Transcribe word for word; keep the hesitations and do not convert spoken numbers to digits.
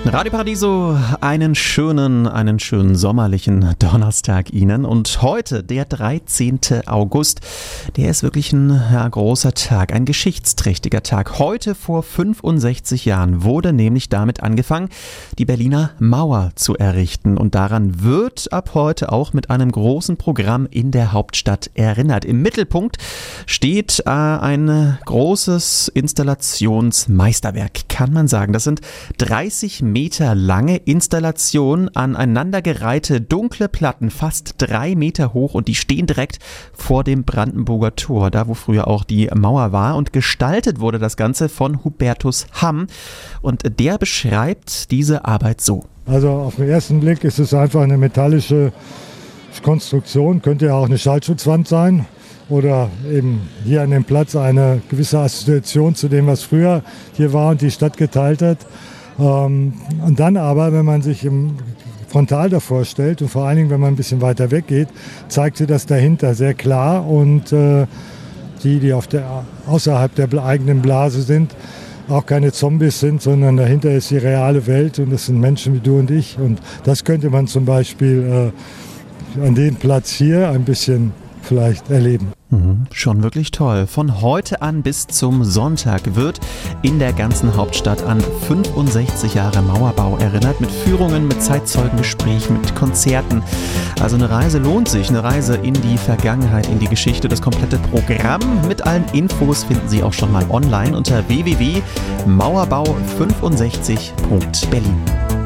Radio Paradiso, einen schönen, einen schönen sommerlichen Donnerstag Ihnen. Und heute, der dreizehnten August, der ist wirklich ein ja, großer Tag, ein geschichtsträchtiger Tag. Heute vor fünfundsechzig Jahren wurde nämlich damit angefangen, die Berliner Mauer zu errichten. Und daran wird ab heute auch mit einem großen Programm in der Hauptstadt erinnert. Im Mittelpunkt steht äh, ein großes Installationsmeisterwerk, kann man sagen. Das sind dreißig Meter lange Installationen, aneinandergereihte dunkle Platten, fast drei Meter hoch, und die stehen direkt vor dem Brandenburger Tor, da wo früher auch die Mauer war, und gestaltet wurde das Ganze von Hubertus Hamm, und der beschreibt diese Arbeit so. Also auf den ersten Blick ist es einfach eine metallische Konstruktion, könnte ja auch eine Schallschutzwand sein oder eben hier an dem Platz eine gewisse Assoziation zu dem, was früher hier war und die Stadt geteilt hat. Und dann aber, wenn man sich im frontal davor stellt und vor allen Dingen, wenn man ein bisschen weiter weg geht, zeigt sie das dahinter sehr klar, und äh, die, die auf der, außerhalb der eigenen Blase sind, auch keine Zombies sind, sondern dahinter ist die reale Welt, und das sind Menschen wie du und ich, und das könnte man zum Beispiel äh, an dem Platz hier ein bisschen vielleicht erleben. Mhm, schon wirklich toll. Von heute an bis zum Sonntag wird in der ganzen Hauptstadt an fünfundsechzig Jahre Mauerbau erinnert, mit Führungen, mit Zeitzeugengesprächen, mit Konzerten. Also eine Reise lohnt sich, eine Reise in die Vergangenheit, in die Geschichte. Das komplette Programm mit allen Infos finden Sie auch schon mal online unter w w w punkt mauerbau fünfundsechzig punkt berlin.